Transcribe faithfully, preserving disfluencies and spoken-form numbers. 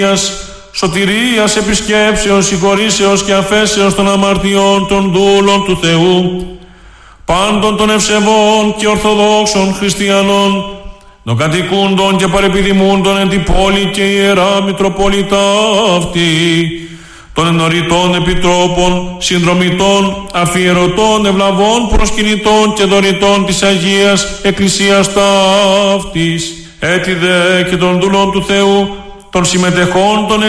σωτηρίας, επισκέψεως, συγχωρήσεως και αφέσεως των αμαρτιών των δούλων του Θεού, πάντων των ευσεβών και ορθοδόξων χριστιανών, των κατοικούντων και παρεπιδημούντων εν την πόλη και ιερά Μητροπολιτά αυτή, των ενωριτών επιτρόπων, συνδρομητών, αφιερωτών, ευλαβών, προσκυνητών και δωρητών της Αγίας Εκκλησίας ταύτης, έτι δε και των δούλων του Θεού, των συμμετεχών των